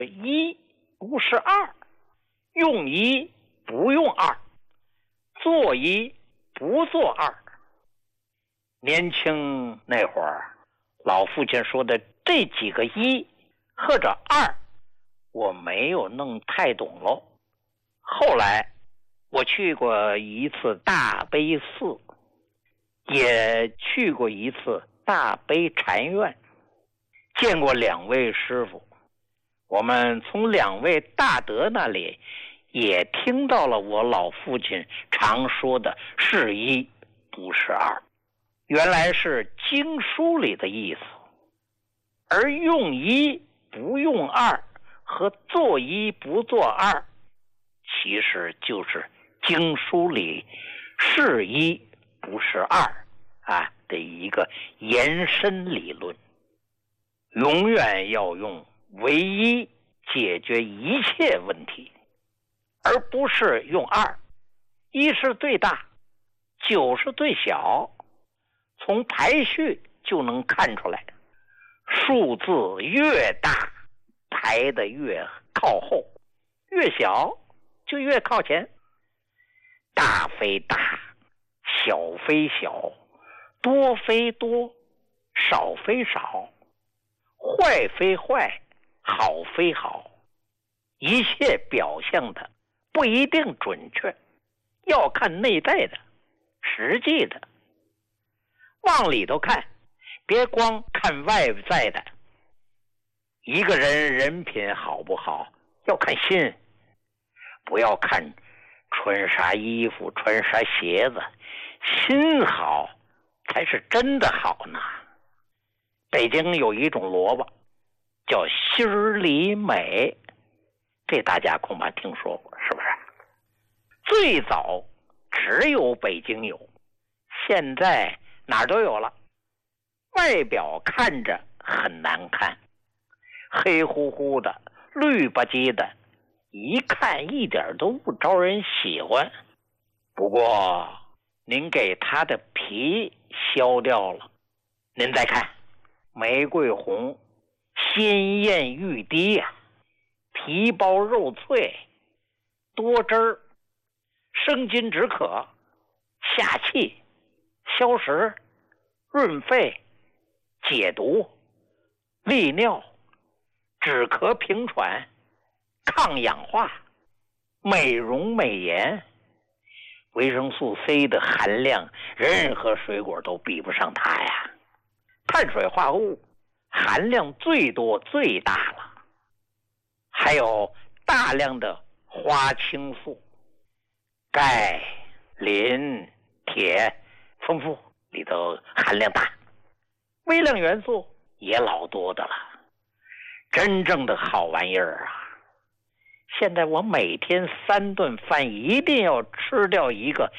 一不是二，用一不用二，做一不做二。年轻那会儿，老父亲说的这几个一或者二，我没有弄太懂喽。后来我去过一次大悲寺，也去过一次大悲禅院，见过两位师傅。我们从两位大德那里也听到了我老父亲常说的是一不是二，原来是经书里的意思。而用一不用二和做一不做二，其实就是经书里是一不是二的一个延伸理论。永远要用唯一解决一切问题，而不是用二。一是最大，九是最小，从排序就能看出来。数字越大，排得越靠后，越小就越靠前。大非大，小非小，多非多，少非少，坏非坏，好非好。一切表象的不一定准确，要看内在的实际的。往里头看，别光看外在的。一个人人品好不好，要看心，不要看穿啥衣服穿啥鞋子，心好才是真的好呢。北京有一种萝卜叫心里美，这大家恐怕听说过，是不是？最早只有北京有，现在哪儿都有了。外表看着很难看，黑乎乎的，绿吧唧的，一看一点都不招人喜欢。不过您给它的皮削掉了，您再看玫瑰红，鲜艳欲滴呀，皮包肉脆，多汁儿，生津止渴，下气，消食，润肺，解毒，利尿，止咳平喘，抗氧化，美容美颜。维生素 C 的含量任何水果都比不上它呀。碳水化合物含量最多最大了，还有大量的花青素，钙、磷、铁丰富，里头含量大。微量元素也老多的了，真正的好玩意儿啊！现在我每天3顿饭一定要吃掉一个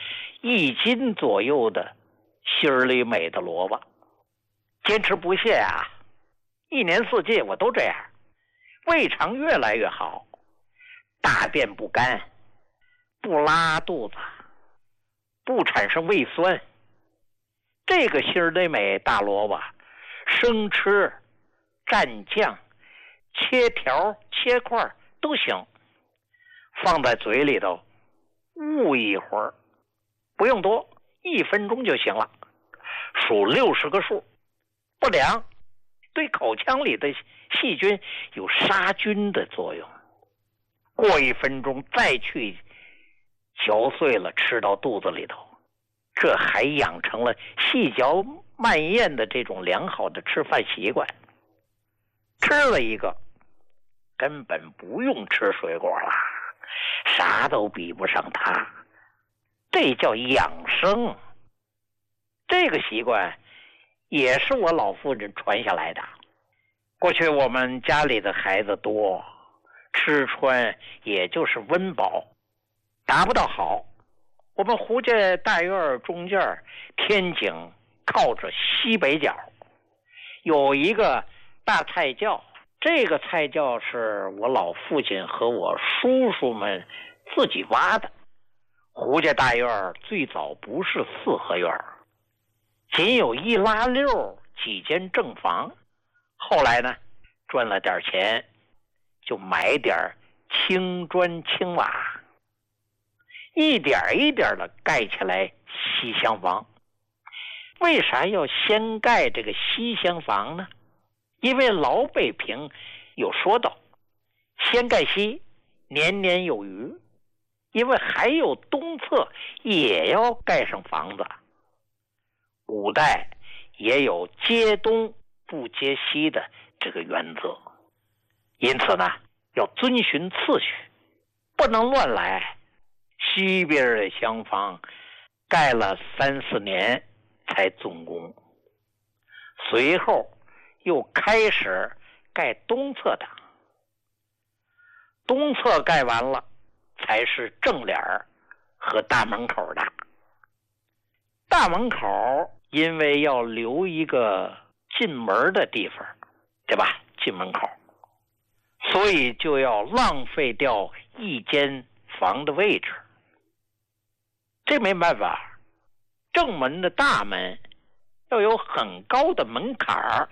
1斤左右的心里美的萝卜，坚持不懈啊！1年4季我都这样，胃肠越来越好，大便不干，不拉肚子，不产生胃酸。这个心里美大萝卜，生吃、蘸酱、切条、切块都行，放在嘴里头捂一会儿，不用多，1分钟就行了，数60个数，不凉，对口腔里的细菌有杀菌的作用。过1分钟再去嚼碎了吃到肚子里头，这还养成了细嚼慢咽的这种良好的吃饭习惯。吃了一个根本不用吃水果了，啥都比不上它，这叫养生。这个习惯也是我老父亲传下来的。过去我们家里的孩子多，吃穿也就是温饱，达不到好。我们胡家大院中间天井靠着西北角，有一个大菜窖，这个菜窖是我老父亲和我叔叔们自己挖的。胡家大院最早不是4合院，仅有1拉6几间正房，后来呢赚了点钱， 就买点青砖青瓦，一点一点的盖起来西厢房。为啥要先盖这个西厢房呢？因为老北平有说道，先盖西，年年有余。因为还有东侧也要盖上房子，古代也有接东不接西的这个原则，因此呢，要遵循次序，不能乱来。西边的厢房盖了3、4年才竣工，随后又开始盖东侧的，东侧盖完了才是正脸和大门口的。大门口因为要留一个进门的地方，对吧？进门口，所以就要浪费掉一间房的位置。这没办法，正门的大门要有很高的门槛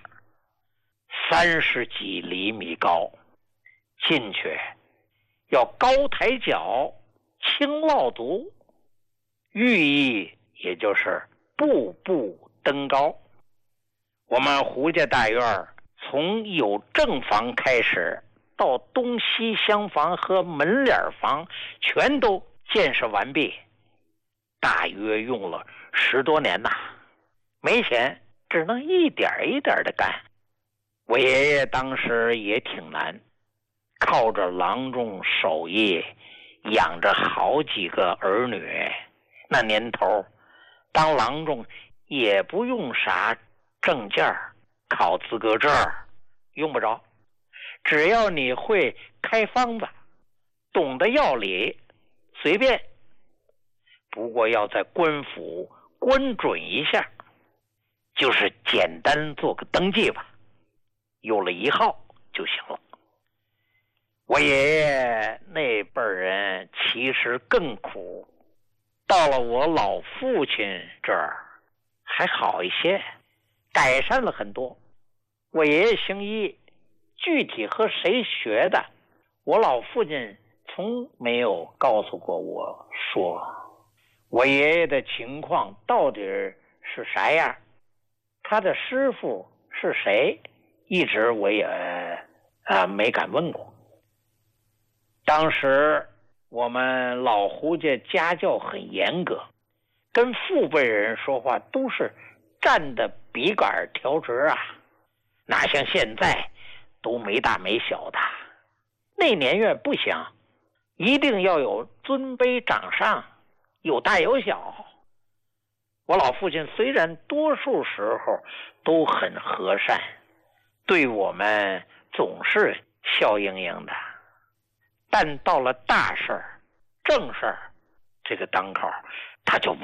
，30几厘米高，进去要高抬脚，轻落足，寓意也就是步步登高。我们胡家大院从有正房开始，到东西厢房和门脸房全都建设完毕，大约用了10多年呐。没钱，只能一点一点的干。我爷爷当时也挺难，靠着郎中手艺养着好几个儿女。那年头当郎中也不用啥证件考资格证，用不着，只要你会开方子，懂得药理，随便。不过要在官府关准一下，就是简单做个登记吧，有了1号就行了。我爷爷那辈人其实更苦，到了我老父亲这儿还好一些，改善了很多。我爷爷姓易，具体和谁学的，我老父亲从没有告诉过我说。我爷爷的情况到底是啥样，他的师傅是谁，一直我也没敢问过。当时我们老胡家家教很严格，跟父辈人说话都是站的笔杆调直啊，哪像现在都没大没小的。那年月不行，一定要有尊卑长上，有大有小。我老父亲虽然多数时候都很和善，对我们总是笑盈盈的，但到了大事儿、正事儿这个当口，他就